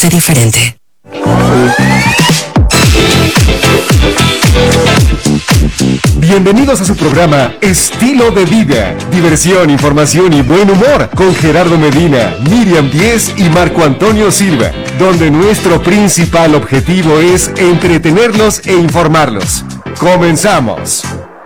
sé diferente. Bienvenidos a su programa Estilo de Vida, diversión, información y buen humor con Gerardo Medina, Miriam Díez y Marco Antonio Silva, donde nuestro principal objetivo es entretenerlos e informarlos. ¡Comenzamos!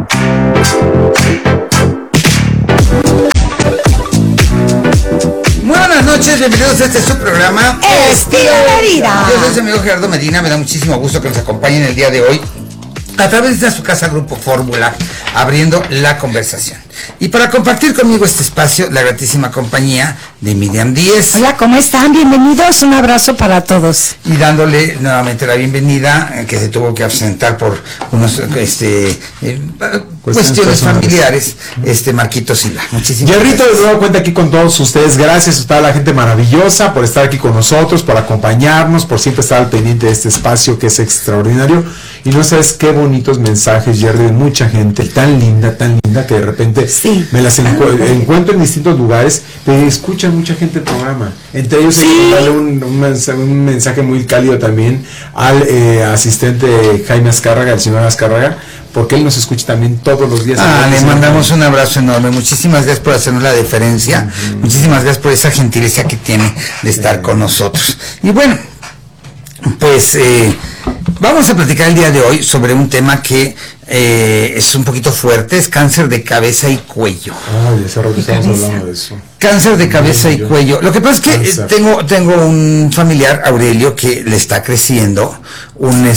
Buenas noches, bienvenidos a este su programa Estilo de Vida. Yo soy su amigo Gerardo Medina, me da muchísimo gusto que nos acompañen el día de hoy a través de su casa Grupo Fórmula, abriendo la conversación. Y para compartir conmigo este espacio, la gratísima compañía de Miriam Díez. Hola, ¿cómo están? Bienvenidos, un abrazo para todos. Y dándole nuevamente la bienvenida, que se tuvo que ausentar por unos cuestiones familiares, Marquito Silva. Muchísimas gracias. Yerrito, de nuevo cuenta aquí con todos ustedes. Gracias a toda la gente maravillosa por estar aquí con nosotros, por acompañarnos, por siempre estar al pendiente de este espacio que es extraordinario. Y no sabes qué bonitos mensajes, Jerry, de mucha gente tan linda, que de repente me las encuentro en distintos lugares, pero escuchan mucha gente el programa. Entre ellos hay que darle un mensaje muy cálido también al asistente Jaime Azcárraga, el señor Azcárraga, porque él nos escucha también todos los días. Le mandamos un abrazo enorme. Muchísimas gracias por hacernos la deferencia. Muchísimas gracias por esa gentileza que tiene de estar con nosotros. Y bueno, pues vamos a platicar el día de hoy sobre un tema que es un poquito fuerte, es cáncer de cabeza y cuello. Hace rato estamos hablando de eso. Cáncer de cabeza y cuello. Lo que pasa es que tengo un familiar, Aurelio, que le está creciendo un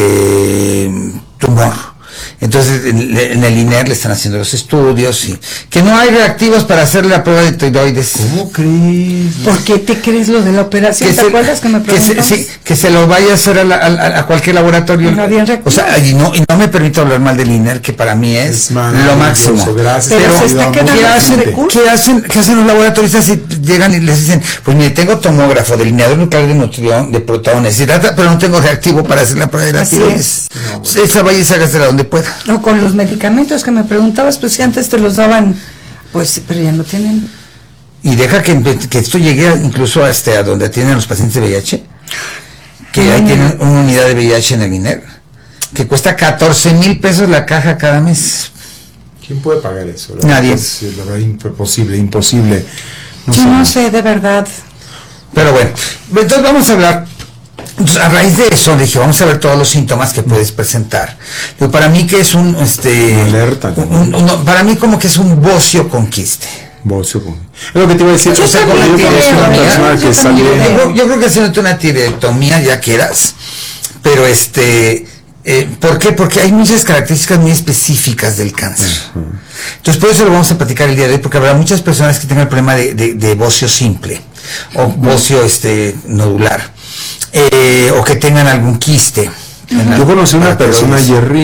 tumor. Entonces en el INER le están haciendo los estudios y que no hay reactivos para hacer la prueba de tiroides. ¿Cómo crees? ¿Por qué te crees lo de la operación? ¿Te acuerdas que me preguntabas? Que se lo vaya a hacer a cualquier laboratorio. No habían reactivos. O sea, y no me permito hablar mal del INER, que para mí es lo máximo. Gracias. Pero se está quedando ¿Qué hacen los laboratorios si llegan y les dicen, pues mire, tengo tomógrafo, delineador nuclear de nutrión, de protones, pero no tengo reactivo para hacer la prueba de la tiroides? Esa vaya y hágasela donde pueda. O con los medicamentos que me preguntabas, pues si antes te los daban, pues, pero ya no tienen. Y deja que esto llegue incluso hasta a donde tienen los pacientes de VIH, que ahí tienen una unidad de VIH en el INER, que cuesta 14,000 pesos la caja cada mes. ¿Quién puede pagar eso? Nadie. La verdad, imposible. No sé, de verdad. Pero bueno, entonces vamos a hablar. Entonces, a raíz de eso, dije, vamos a ver todos los síntomas que puedes presentar. Pero para mí que es alerta. Para mí como que es un bocio con quiste. Es lo que te iba a decir. Yo creo que haciéndote una tiroidectomía ya quedas. Pero ¿por qué? Porque hay muchas características muy específicas del cáncer. Entonces por eso lo vamos a platicar el día de hoy, porque habrá muchas personas que tengan el problema de bocio simple o bocio nodular. O que tengan algún quiste. Yo conocí una persona, Jerry,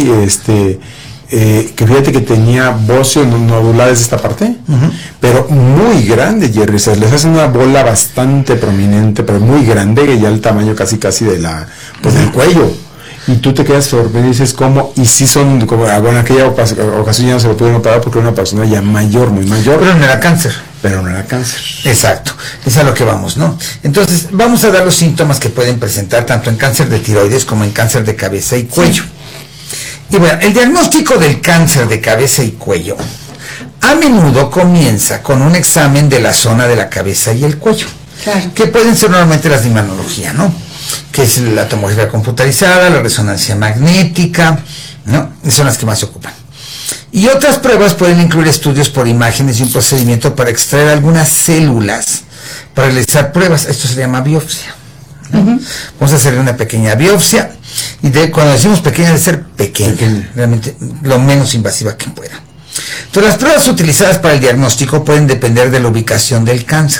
que fíjate que tenía bocio nodulares de esta parte, pero muy grande, Jerry. Se les hace una bola bastante prominente, pero muy grande, que ya el tamaño casi de del cuello. Y tú te quedas sorprendido y dices, ¿cómo? Y sí son, como, en aquella ocasión ya no se lo pudieron operar porque era una persona ya mayor, muy mayor. Pero no era cáncer. Exacto. Es a lo que vamos, ¿no? Entonces, vamos a dar los síntomas que pueden presentar tanto en cáncer de tiroides como en cáncer de cabeza y cuello. Y bueno, el diagnóstico del cáncer de cabeza y cuello a menudo comienza con un examen de la zona de la cabeza y el cuello. Claro. Que pueden ser normalmente las de imanología, ¿no? Que es la tomografía computarizada, la resonancia magnética, ¿no? Son las que más se ocupan. Y otras pruebas pueden incluir estudios por imágenes y un procedimiento para extraer algunas células para realizar pruebas. Esto se llama biopsia, ¿no? Vamos a hacer una pequeña biopsia y cuando decimos pequeña, debe ser pequeña, realmente lo menos invasiva que pueda. Entonces, las pruebas utilizadas para el diagnóstico pueden depender de la ubicación del cáncer.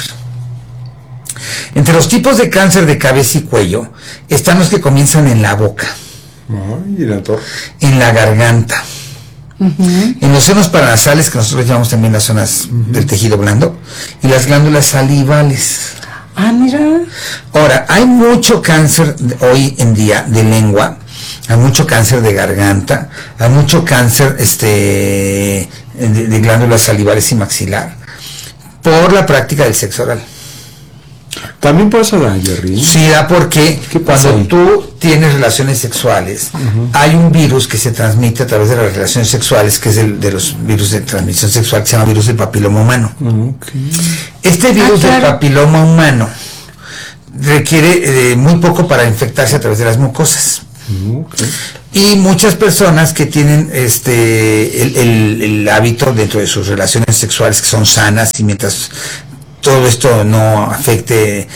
Entre los tipos de cáncer de cabeza y cuello están los que comienzan en la boca, en la garganta, en los senos paranasales, que nosotros llamamos también las zonas del tejido blando, y las glándulas salivales. Mira. Ahora, hay mucho cáncer hoy en día de lengua, hay mucho cáncer de garganta, hay mucho cáncer de glándulas salivales y maxilar por la práctica del sexo oral. También por eso da, Jerry. Sí, da porque ¿Qué pasa cuando ahí? tú tienes relaciones sexuales, hay un virus que se transmite a través de las relaciones sexuales, que es de los virus de transmisión sexual, que se llama virus del papiloma humano. Okay. Este virus del claro. papiloma humano requiere muy poco para infectarse a través de las mucosas. Okay. Y muchas personas que tienen el hábito dentro de sus relaciones sexuales que son sanas, y mientras todo esto no afecte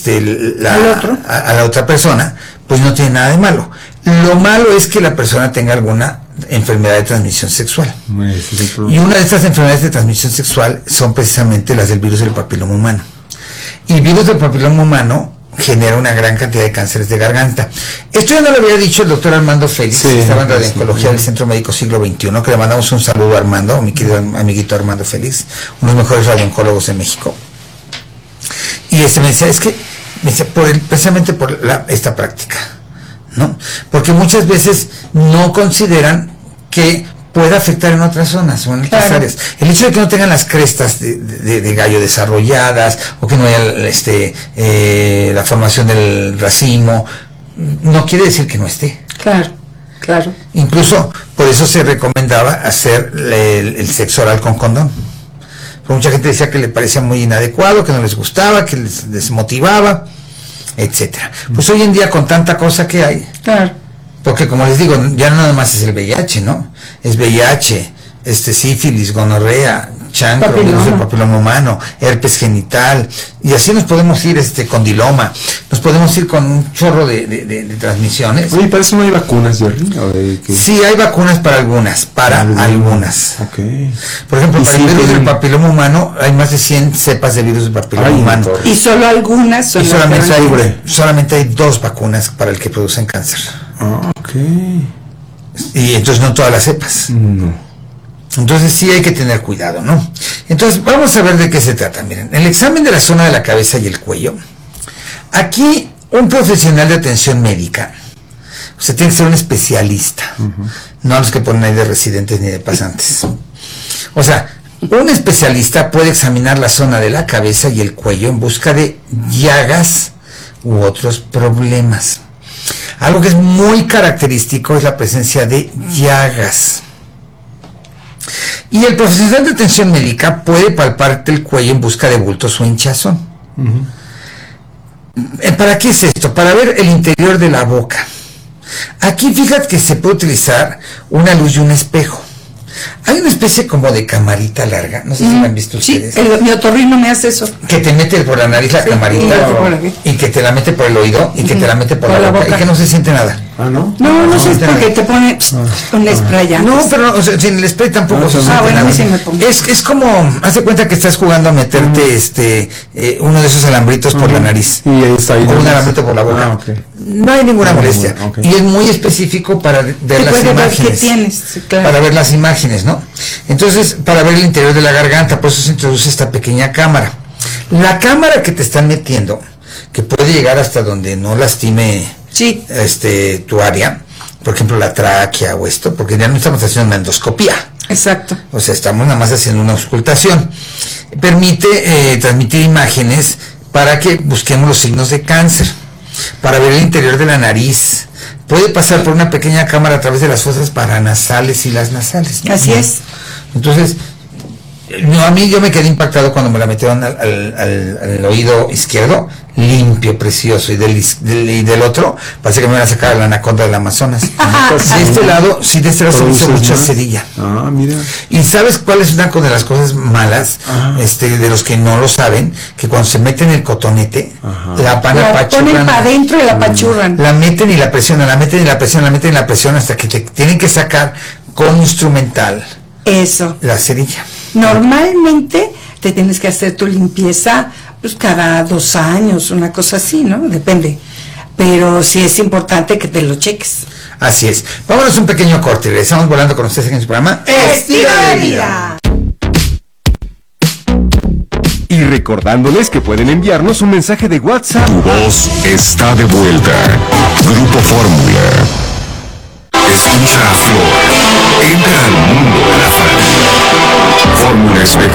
a la otra persona, pues no tiene nada de malo. Lo malo es que la persona tenga alguna enfermedad de transmisión sexual. Y una de estas enfermedades de transmisión sexual son precisamente las del virus del papiloma humano. Y el virus del papiloma humano genera una gran cantidad de cánceres de garganta. Esto ya no lo había dicho el doctor Armando Félix, Sí, que estaba en Radio sí, Oncología del Centro Médico Siglo XXI, que le mandamos un saludo a Armando, mi querido amiguito Armando Félix, uno de los mejores radiooncólogos de México. Y me decía, precisamente por esta práctica, ¿no? Porque muchas veces no consideran que pueda afectar en otras zonas o en otras áreas. El hecho de que no tengan las crestas de gallo desarrolladas, o que no haya la formación del racimo, no quiere decir que no esté. Claro. Incluso por eso se recomendaba hacer el sexo oral con condón. Porque mucha gente decía que le parecía muy inadecuado, que no les gustaba, que les desmotivaba, etcétera. Pues hoy en día, con tanta cosa que hay, porque como les digo, ya no nada más es el VIH, ¿no? Es VIH, sífilis, gonorrea, chancro, virus del papiloma humano, herpes genital, y así nos podemos ir condiloma, nos podemos ir con un chorro de transmisiones. Oye, ¿para eso no hay vacunas, Jerry? Sí, hay vacunas para algunas, algunas. Okay. Por ejemplo, para el virus del papiloma humano hay más de 100 cepas de virus del papiloma humano. Y solo algunas son Y solamente hay 2 vacunas para el que producen cáncer. Y entonces no todas las cepas. No. Entonces sí hay que tener cuidado, ¿no? Entonces vamos a ver de qué se trata. Miren, el examen de la zona de la cabeza y el cuello. Aquí un profesional de atención médica, o sea, tiene que ser un especialista, no a los que ponen ahí de residentes ni de pasantes. O sea, un especialista puede examinar la zona de la cabeza y el cuello en busca de llagas u otros problemas. Algo que es muy característico es la presencia de llagas. Y el profesional de atención médica puede palparte el cuello en busca de bultos o hinchazón. ¿Para qué es esto? Para ver el interior de la boca. Aquí fíjate que se puede utilizar una luz y un espejo. Hay una especie como de camarita larga, no sé si la han visto ustedes. Sí, mi otorrino me hace eso. Que te mete por la nariz la camarita, y que te la mete por el oído, y que te la mete por la boca, y que no se siente nada. ¿Ah, no? No sé, porque te pone un spray ya. No, pero sin el spray tampoco se siente bueno, nada. sí me pongo. Es como, haz de cuenta que estás jugando a meterte uno de esos alambritos por la nariz. Y ahí está. O un alambrito por la boca. No hay ninguna molestia. Y es muy específico para ver las imágenes. Ver qué tienes, claro. Para ver las imágenes, ¿no? Entonces, para ver el interior de la garganta, por eso se introduce esta pequeña cámara. La cámara que te están metiendo, que puede llegar hasta donde no lastime tu área, por ejemplo la tráquea o esto, porque ya no estamos haciendo una endoscopía. Exacto. O sea, estamos nada más haciendo una auscultación. Permite transmitir imágenes para que busquemos los signos de cáncer, para ver el interior de la nariz. Puede pasar por una pequeña cámara a través de las fosas paranasales y las nasales, ¿no? Así es. Entonces, yo me quedé impactado cuando me la metieron al oído izquierdo, limpio, precioso, y del otro, parece que me van a sacar la anaconda del Amazonas. De este lado se hizo mucha cerilla. Mira. ¿Y sabes cuál es una de las cosas malas, de los que no lo saben? Que cuando se meten el cotonete, la ponen para adentro y la apachurran. La meten y la presionan, la meten y la presionan, la meten y la presionan, hasta que te tienen que sacar con instrumental. Eso. La cerilla. Normalmente te tienes que hacer tu limpieza pues cada 2 años, una cosa así, ¿no? Depende. Pero sí es importante que te lo cheques. Así es. Vámonos un pequeño corte. Regresamos volando con ustedes en su programa Estilo de Vida. Y recordándoles que pueden enviarnos un mensaje de WhatsApp. Tu voz está de vuelta. Grupo Fórmula. Escucha a Flor. Entra al mundo de la radio. Fórmula Espectro